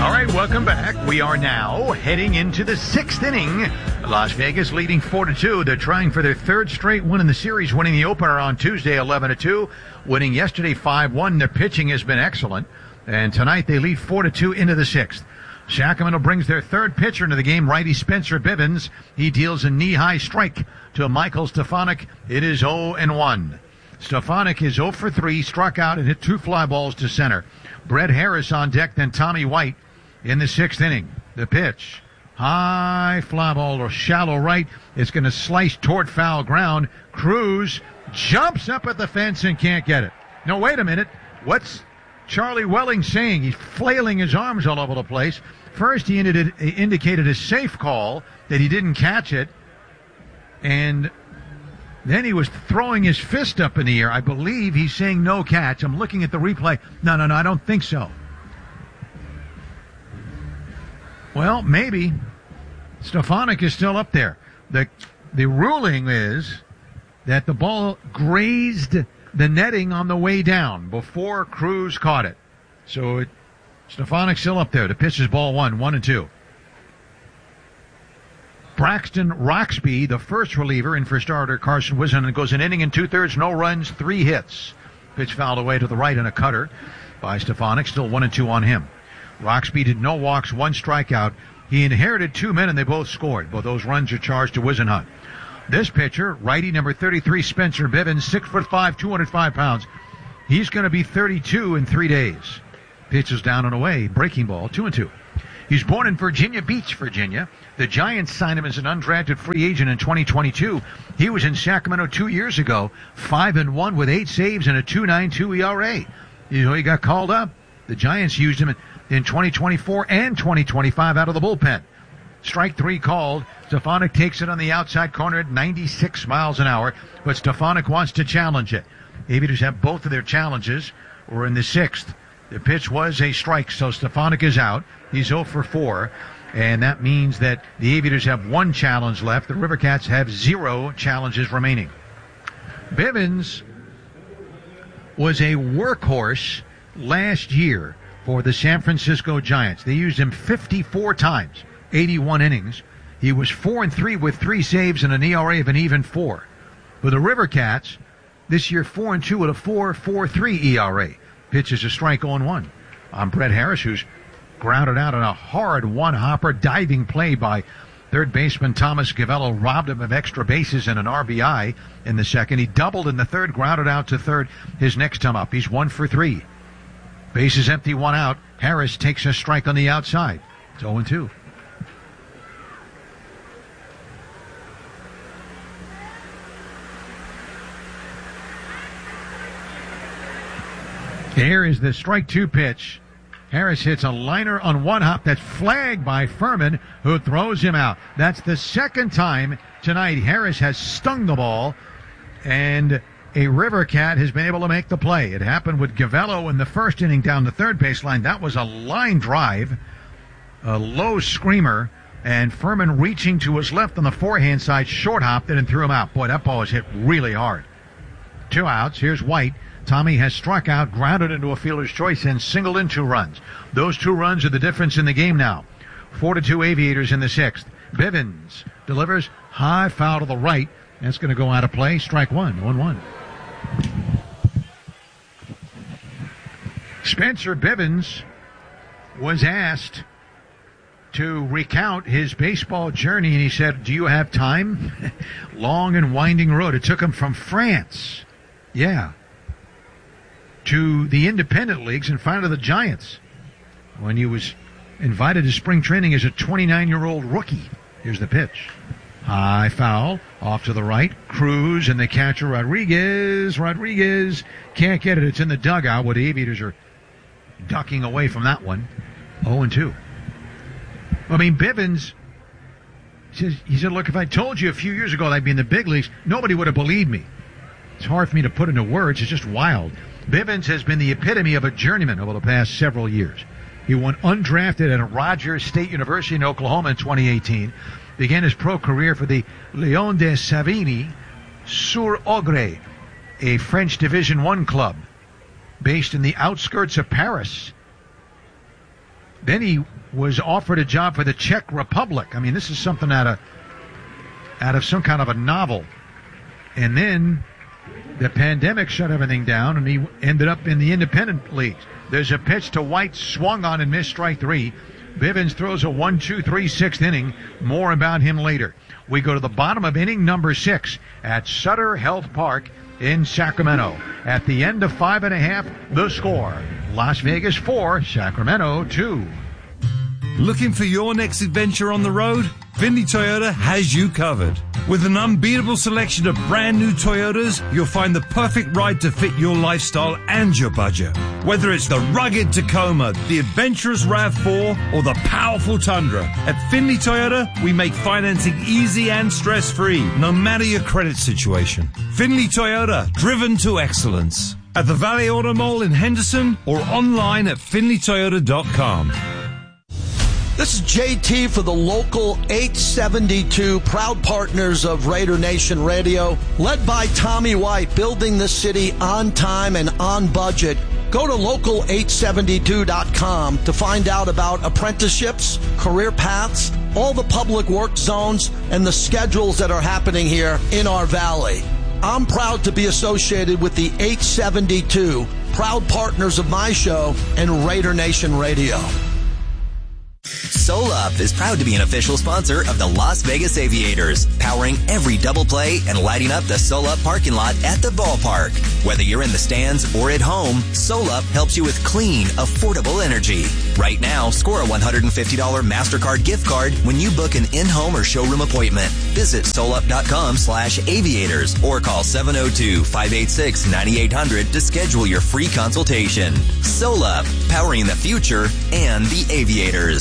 All right, welcome back. We are now heading into the sixth inning. Las Vegas leading 4-2. They're trying for their third straight win in the series, winning the opener on Tuesday 11-2, winning yesterday 5-1. Their pitching has been excellent, and tonight they lead 4-2 into the sixth. Sacramento brings their third pitcher into the game, righty Spencer Bivens. He deals a knee-high strike to Michael Stefanik. It is 0-1. Stefanik is 0 for 3, struck out and hit 2 fly balls to center. Brett Harris on deck, then Tommy White in the sixth inning. The pitch, high fly ball to shallow right. It's going to slice toward foul ground. Cruz jumps up at the fence and can't get it. No, wait a minute. What's Charlie Welling saying? He's flailing his arms all over the place. First, he indicated a safe call, that he didn't catch it. And then he was throwing his fist up in the air. I believe he's saying no catch. I'm looking at the replay. No, I don't think so. Well, maybe. Stefanik is still up there. The ruling is that the ball grazed the netting on the way down before Cruz caught it. So Stefanik's still up there. The pitch is ball 1-2. Braxton Roxby, the first reliever, in for starter Carson Whisenhunt, goes an inning and 2/3, no runs, 3 hits. Pitch fouled away to the right in a cutter by Stefanik. Still 1-2 on him. Roxby did no walks, 1 strikeout. He inherited 2 men, and they both scored. Both those runs are charged to Whisenhunt. This pitcher, righty number 33, Spencer Bivens, 6'5", 205 pounds. He's going to be 32 in 3 days. Pitch is down and away. Breaking ball, 2-2. He's born in Virginia Beach, Virginia. The Giants signed him as an undrafted free agent in 2022. He was in Sacramento 2 years ago, 5-1 with 8 saves and a 2.92 ERA. You know, he got called up. The Giants used him in 2024 and 2025 out of the bullpen. Strike 3 called. Stefanik takes it on the outside corner at 96 miles an hour, but Stefanik wants to challenge it. Aviators have both of their challenges. We're in the sixth. The pitch was a strike, so Stefanik is out. He's 0 for 4, and that means that the Aviators have 1 challenge left. The Rivercats have 0 challenges remaining. Bivens was a workhorse last year for the San Francisco Giants. They used him 54 times, 81 innings. He was 4-3 with 3 saves and an ERA of an even 4. For the Rivercats, this year 4-2 with a 4.43 ERA. Pitch is a strike 0-1 on Brett Harris, who's grounded out on a hard one-hopper diving play by third baseman Thomas Gavello, robbed him of extra bases and an RBI in the second. He doubled in the third, grounded out to third his next time up. He's 1 for 3. Bases empty, 1 out. Harris takes a strike on the outside. It's 0-2. Here is the strike 2 pitch. Harris hits a liner on 1 hop that's flagged by Furman, who throws him out. That's the second time tonight Harris has stung the ball, and a Rivercat has been able to make the play. It happened with Gavello in the first inning down the third baseline. That was a line drive, a low screamer, and Furman reaching to his left on the forehand side, short hopped it and threw him out. Boy, that ball was hit really hard. 2 outs. Here's White. Tommy has struck out, grounded into a fielder's choice, and singled in 2 runs. Those 2 runs are the difference in the game now. 4-2 Aviators in the sixth. Bivens delivers high foul to the right. That's going to go out of play. Strike 1, 1-1. Spencer Bivens was asked to recount his baseball journey, and he said, "Do you have time?" Long and winding road. It took him from France. Yeah. To the independent leagues and finally the Giants when he was invited to spring training as a 29-year-old rookie. Here's the pitch. High foul off to the right. Cruz and the catcher Rodriguez. Rodriguez can't get it. It's in the dugout where the Aviators are ducking away from that one. 0-2. I mean, Bivens, he said, look, if I told you a few years ago that I'd be in the big leagues, nobody would have believed me. It's hard for me to put into words. It's just wild. Bivens has been the epitome of a journeyman over the past several years. He went undrafted at Rogers State University in Oklahoma in 2018. Began his pro career for the Léon de Savigny sur Ogre, a French Division I club based in the outskirts of Paris. Then he was offered a job for the Czech Republic. I mean, this is something out of some kind of a novel. And then the pandemic shut everything down, and he ended up in the independent leagues. There's a pitch to White, swung on and missed, strike 3. Bivens throws a 1-2-3 6th inning. More about him later. We go to the bottom of inning number 6 at Sutter Health Park in Sacramento. At the end of 5.5, the score: Las Vegas 4, Sacramento 2. Looking for your next adventure on the road? Findlay Toyota has you covered. With an unbeatable selection of brand new Toyotas, you'll find the perfect ride to fit your lifestyle and your budget. Whether it's the rugged Tacoma, the adventurous RAV4, or the powerful Tundra, at Findlay Toyota, we make financing easy and stress-free, no matter your credit situation. Findlay Toyota, driven to excellence. At the Valley Auto Mall in Henderson or online at findlaytoyota.com. This is JT for the Local 872, proud partners of Raider Nation Radio, led by Tommy White, building the city on time and on budget. Go to local872.com to find out about apprenticeships, career paths, all the public work zones, and the schedules that are happening here in our valley. I'm proud to be associated with the 872, proud partners of my show and Raider Nation Radio. SolUp is proud to be an official sponsor of the Las Vegas Aviators, powering every double play and lighting up the SolUp parking lot at the ballpark. Whether you're in the stands or at home, SolUp helps you with clean, affordable energy. Right now, score a $150 MasterCard gift card when you book an in-home or showroom appointment. Visit SolUp.com/aviators or call 702-586-9800 to schedule your free consultation. SolUp, powering the future and the Aviators.